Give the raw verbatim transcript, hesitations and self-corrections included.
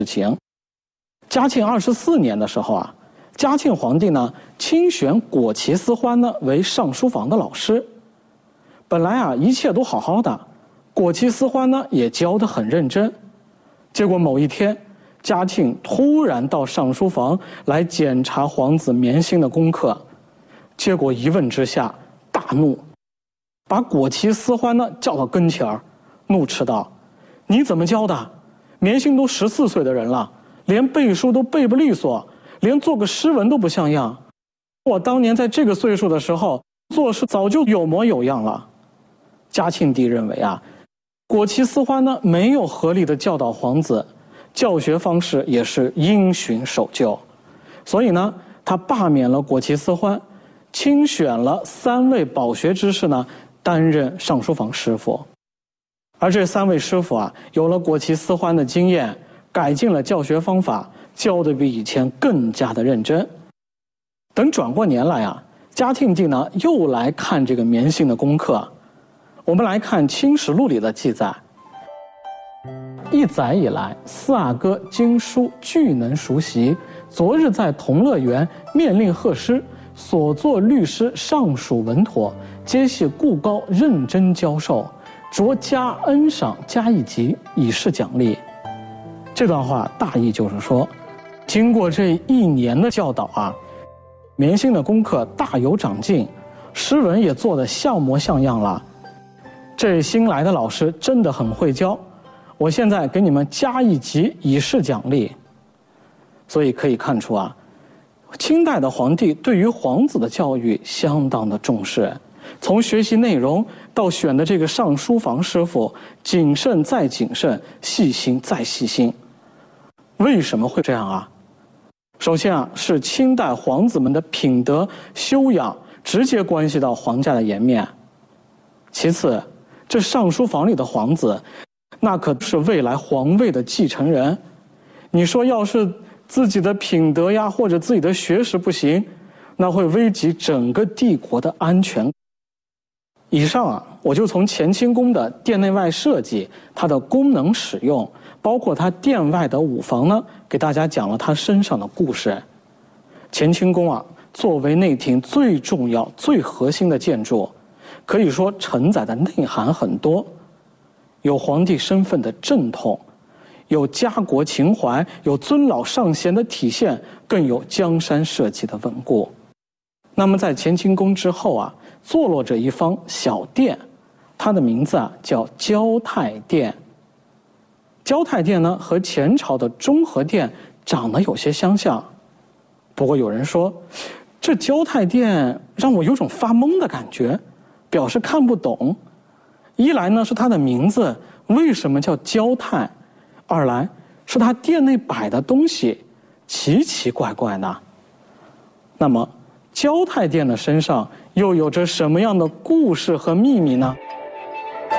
情。嘉庆二十四年的时候啊，嘉庆皇帝呢亲选果齐思欢呢为上书房的老师。本来啊一切都好好的，果齐思欢呢也教得很认真。结果某一天，嘉庆突然到上书房来检查皇子绵星的功课，结果一问之下大怒，把果齐思欢呢叫到跟前儿，怒斥道：“你怎么教的？绵星都十四岁的人了，连背书都背不利索，连做个诗文都不像样。我当年在这个岁数的时候，做事早就有模有样了。”嘉庆帝认为啊，果齐思欢呢没有合理的教导皇子，教学方式也是因循守旧，所以呢，他罢免了果齐思欢，亲选了三位饱学之士呢担任上书房师傅。而这三位师傅啊，有了果齐思欢的经验，改进了教学方法，教得比以前更加的认真。等转过年来啊，嘉庆帝呢又来看这个绵星的功课。我们来看《清实录》里的记载：一载以来，四阿哥经书俱能熟习。昨日在同乐园面令贺师，所作律师尚属稳妥，皆系故高认真教授，着加恩赏加一级，以示奖励。这段话大意就是说，经过这一年的教导啊，绵星的功课大有长进，诗文也做得像模像样了。这新来的老师真的很会教，我现在给你们加一级以示奖励。所以可以看出啊，清代的皇帝对于皇子的教育相当的重视，从学习内容到选的这个上书房师傅，谨慎再谨慎，细心再细心。为什么会这样啊？首先啊，是清代皇子们的品德修养直接关系到皇家的颜面。其次，这上书房里的皇子，那可是未来皇位的继承人。你说要是自己的品德呀，或者自己的学识不行，那会危及整个帝国的安全。以上啊，我就从乾清宫的殿内外设计、它的功能使用，包括它殿外的五房呢，给大家讲了它身上的故事。乾清宫啊，作为内廷最重要、最核心的建筑，可以说承载的内涵很多，有皇帝身份的正统，有家国情怀，有尊老上贤的体现，更有江山社稷的稳固。那么在乾清宫之后啊，坐落着一方小殿，它的名字啊叫交泰殿。交泰殿呢和前朝的中和殿长得有些相像，不过有人说，这交泰殿让我有种发懵的感觉，表示看不懂。一来呢是它的名字为什么叫交泰，二来是它殿内摆的东西奇奇怪怪的。那么交泰殿的身上又有着什么样的故事和秘密呢？